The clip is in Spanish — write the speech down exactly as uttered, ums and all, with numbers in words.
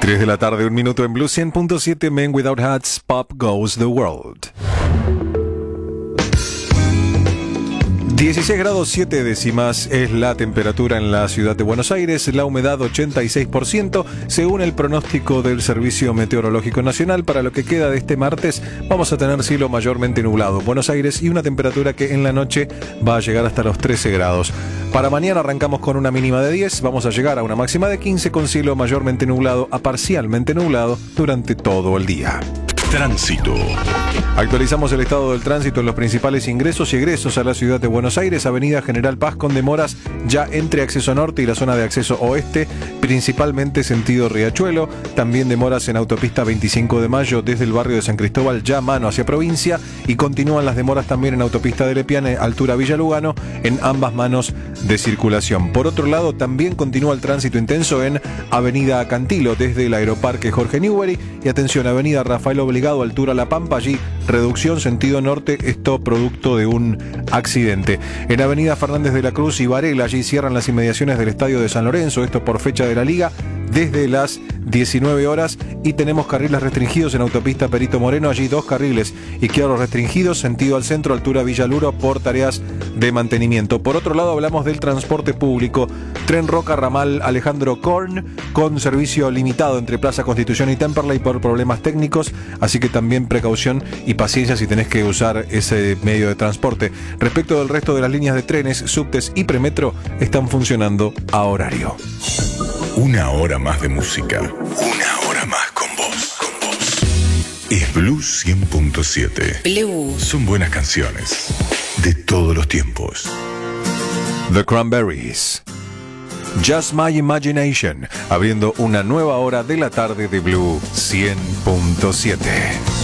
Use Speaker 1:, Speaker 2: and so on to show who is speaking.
Speaker 1: tres de la tarde, un minuto en Blue cien punto siete, Men Without Hats, Pop Goes the World. dieciséis grados siete décimas es la temperatura en la ciudad de Buenos Aires, la humedad ochenta y seis por ciento, según el pronóstico del Servicio Meteorológico Nacional. Para lo que queda de este martes vamos a tener cielo mayormente nublado en Buenos Aires y una temperatura que en la noche va a llegar hasta los trece grados. Para mañana arrancamos con una mínima de diez, vamos a llegar a una máxima de quince con cielo mayormente nublado a parcialmente nublado durante todo el día.
Speaker 2: Tránsito.
Speaker 1: Actualizamos el estado del tránsito en los principales ingresos y egresos a la ciudad de Buenos Aires. Avenida General Paz con demoras ya entre acceso norte y la zona de acceso oeste, principalmente sentido Riachuelo. También demoras en autopista veinticinco de mayo desde el barrio de San Cristóbal, ya mano hacia provincia. Y continúan las demoras también en autopista de Lepiane, altura Villa Lugano, en ambas manos de circulación. Por otro lado, también continúa el tránsito intenso en Avenida Cantilo desde el Aeroparque Jorge Newbery. Y atención, Avenida Rafael Obligado, altura La Pampa, allí reducción sentido norte, esto producto de un accidente. En Avenida Fernández de la Cruz y Varela, allí cierran las inmediaciones del Estadio de San Lorenzo, esto por fecha de la Liga, desde las diecinueve horas. Y tenemos carriles restringidos en autopista Perito Moreno, allí dos carriles izquierdos restringidos, sentido al centro, altura Villaluro, por tareas de mantenimiento. Por otro lado, hablamos del transporte público. Tren Roca, ramal Alejandro Korn, con servicio limitado entre Plaza Constitución y Temperley por problemas técnicos, así que también precaución y paciencia si tenés que usar ese medio de transporte. Respecto del resto de las líneas de trenes, subtes y premetro, están funcionando a horario.
Speaker 2: Una hora más de música. Una hora más con vos. Con vos. Es Blue cien punto siete.
Speaker 3: Blue.
Speaker 2: Son buenas canciones. De todos los tiempos.
Speaker 1: The Cranberries. Just My Imagination, abriendo una nueva hora de la tarde de Blue cien punto siete.